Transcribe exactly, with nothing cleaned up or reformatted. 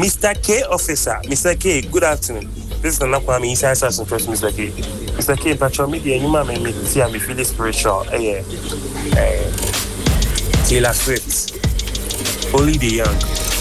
Mister K officer, Mister K, good afternoon. This is the number I'm inside Assassin First, Mister K. Mister K, Patrol Media, you might make me see me feel spiritual. Eh, eh, Taylor Swift, Only the Young.